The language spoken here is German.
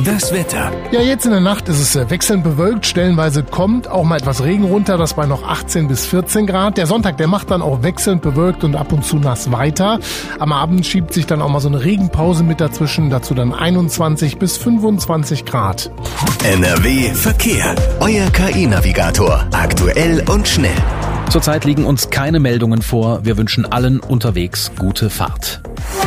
Das Wetter. Ja, jetzt in der Nacht ist es wechselnd bewölkt. Stellenweise kommt auch mal etwas Regen runter, das bei noch 18 bis 14 Grad. Der Sonntag, der macht dann auch wechselnd bewölkt und ab und zu nass weiter. Am Abend schiebt sich dann auch mal so eine Regenpause mit dazwischen. Dazu dann 21 bis 25 Grad. NRW Verkehr. Euer KI-Navigator. Aktuell und schnell. Zurzeit liegen uns keine Meldungen vor. Wir wünschen allen unterwegs gute Fahrt.